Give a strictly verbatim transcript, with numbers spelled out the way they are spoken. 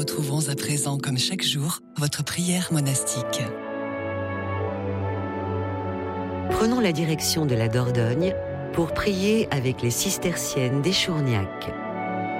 Retrouvons à présent, comme chaque jour, votre prière monastique. Prenons la direction de la Dordogne pour prier avec les cisterciennes d'Échourgnac.